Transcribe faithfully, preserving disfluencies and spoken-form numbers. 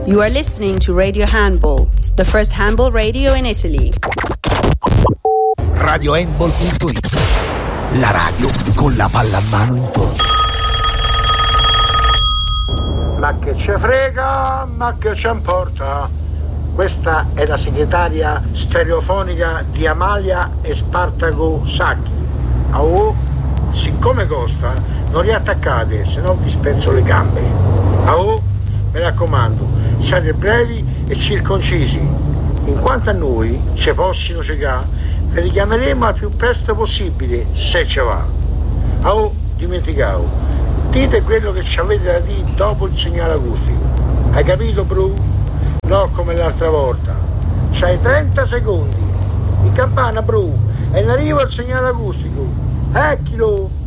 You are listening to Radio Handball, the first handball radio in Italy. radio handball punto it, la radio con la palla a mano in torno. Ma che ce frega, ma che ce importa? Questa è la segretaria stereofonica di Amalia e Spartaco Sacchi. Au, siccome costa, non riattaccate, se no vi spezzo le gambe. Au, mi raccomando, siate brevi e circoncisi. In quanto a noi, se fossimo cecà, vi richiameremo al più presto possibile, se ce va. Au, dimenticavo, dite quello che ci avete da dire dopo il segnale acustico. Hai capito, Bru? No, come l'altra volta. C'hai trenta secondi. In campana, Bru, e ne arriva il segnale acustico. Eccolo!